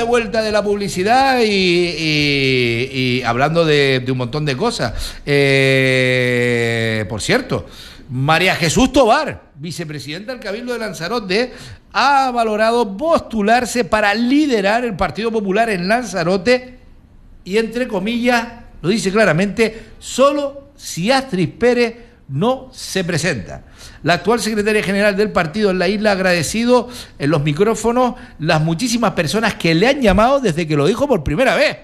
vuelta de la publicidad y hablando de un montón de cosas. Por cierto, María Jesús Tobar, vicepresidenta del Cabildo de Lanzarote, ha valorado postularse para liderar el Partido Popular en Lanzarote y, entre comillas, lo dice claramente, solo si Astrid Pérez no se presenta. La actual secretaria general del partido en la isla ha agradecido en los micrófonos las muchísimas personas que le han llamado desde que lo dijo por primera vez.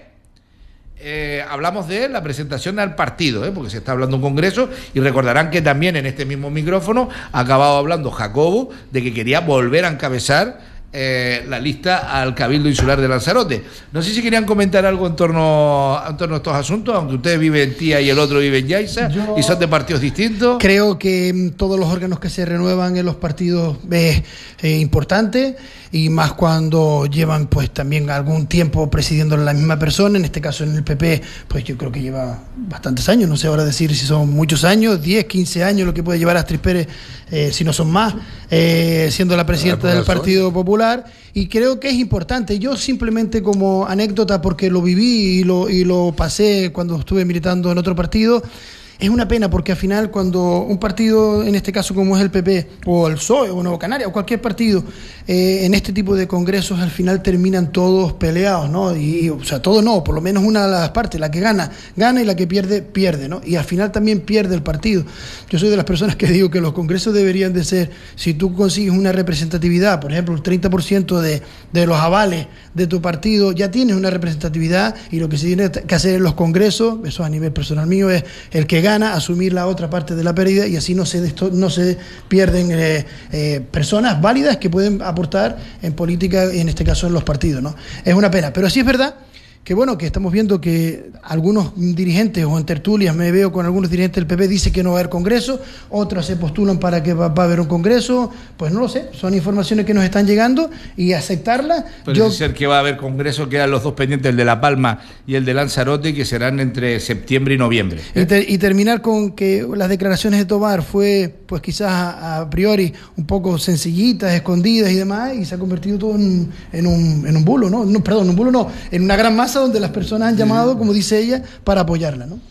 Hablamos de la presentación al partido, porque se está hablando un congreso, y recordarán que también en este mismo micrófono ha acabado hablando Jacobo de que quería volver a encabezar la lista al Cabildo Insular de Lanzarote. No sé si querían comentar algo en torno a estos asuntos, aunque ustedes viven en Tía y el otro vive en Yaiza y son de partidos distintos. Creo que todos los órganos que se renuevan en los partidos es importante, y más cuando llevan pues también algún tiempo presidiendo la misma persona. En este caso en el PP pues yo creo que lleva bastantes años, no sé ahora decir si son muchos años, 10, 15 años lo que puede llevar Astrid Pérez, si no son más, siendo la presidenta del Partido Popular, y creo que es importante. Yo simplemente como anécdota, porque lo viví y lo pasé cuando estuve militando en otro partido, es una pena porque al final cuando un partido, en este caso como es el PP o el PSOE o Nuevo Canarias o cualquier partido, en este tipo de congresos al final terminan todos peleados, ¿no? O sea, todos no, por lo menos una de las partes, la que gana y la que pierde, ¿no? Y al final también pierde el partido. Yo soy de las personas que digo que los congresos deberían de ser, si tú consigues una representatividad, por ejemplo, el 30% de los avales de tu partido, ya tienes una representatividad, y lo que se tiene que hacer en los congresos, eso a nivel personal mío, es el que gana asumir la otra parte de la pérdida, y así no se pierden personas válidas que pueden aportar en política, en este caso en los partidos, ¿no? Es una pena, pero sí es verdad que bueno, que estamos viendo que algunos dirigentes, o en tertulias me veo con algunos dirigentes del PP, dice que no va a haber congreso, otros se postulan para que va a haber un congreso. Pues no lo sé, son informaciones que nos están llegando y aceptarlas. Puede ser que va a haber congreso, quedan los dos pendientes, el de La Palma y el de Lanzarote, que serán entre septiembre y noviembre. Y terminar con que las declaraciones de Tobar fue, pues quizás a priori un poco sencillitas, escondidas y demás, y se ha convertido todo en un bulo, ¿no? Perdón, un bulo no, en una gran masa donde las personas han llamado, como dice ella, para apoyarla, ¿no?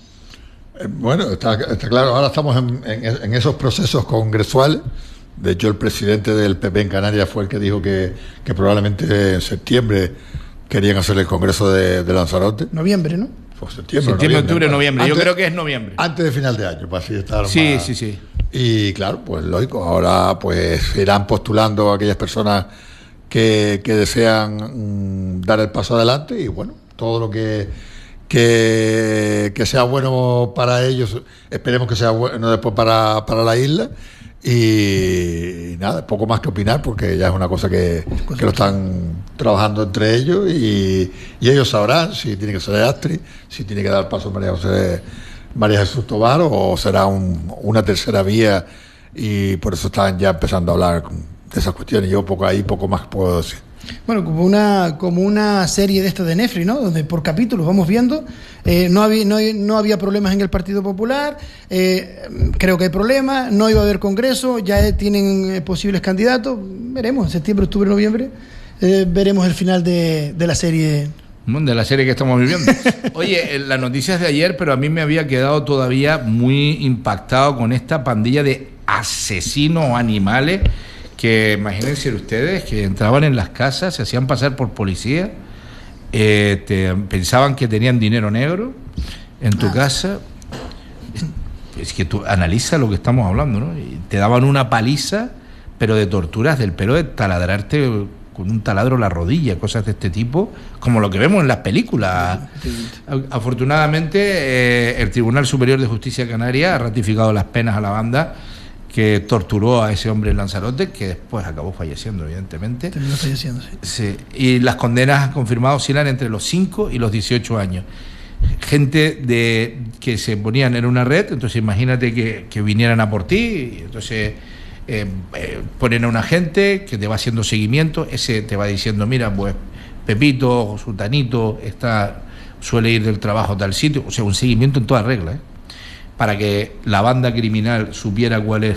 Bueno, está claro, ahora estamos en esos procesos congresuales. De hecho, el presidente del PP en Canarias fue el que dijo que probablemente en septiembre querían hacer el congreso de Lanzarote. Noviembre, ¿no? Pues septiembre, octubre, noviembre. Yo creo que es noviembre. Antes de final de año, para así estar más. Sí. Y claro, pues lógico, ahora pues irán postulando a aquellas personas que desean dar el paso adelante, y bueno, todo lo que sea bueno para ellos, esperemos que sea bueno después para la isla. Y nada, poco más que opinar, porque ya es una cosa que lo están trabajando entre ellos, y ellos sabrán si tiene que ser Astrid, si tiene que dar paso María Jesús Tobar, o será una tercera vía, y por eso están ya empezando a hablar de esas cuestiones. Yo poco más puedo decir. Bueno, como una serie de estas de Netflix, ¿no? Donde por capítulos vamos viendo. No había problemas en el Partido Popular, creo que hay problemas, no iba a haber congreso, ya tienen posibles candidatos. Veremos, en septiembre, octubre, noviembre, veremos el final de la serie. De la serie que estamos viviendo. Oye, las noticias de ayer, pero a mí me había quedado todavía muy impactado con esta pandilla de asesinos animales, que imagínense ustedes que entraban en las casas, se hacían pasar por policía, pensaban que tenían dinero negro en tu casa. Es que tú analiza lo que estamos hablando, ¿no? Y te daban una paliza, pero de torturas del pelo, de taladrarte con un taladro la rodilla, cosas de este tipo, como lo que vemos en las películas. Afortunadamente, el Tribunal Superior de Justicia Canaria ha ratificado las penas a la banda que torturó a ese hombre en Lanzarote, que después acabó falleciendo, evidentemente. Terminó falleciendo, sí. Sí. Y las condenas han confirmado oscilan entre los 5 y los 18 años. Gente que se ponían en una red, entonces imagínate que vinieran a por ti, y entonces ponen a un agente que te va haciendo seguimiento, ese te va diciendo, mira, pues Pepito o Sultanito suele ir del trabajo a tal sitio, o sea, un seguimiento en toda regla, para que la banda criminal supiera cuál es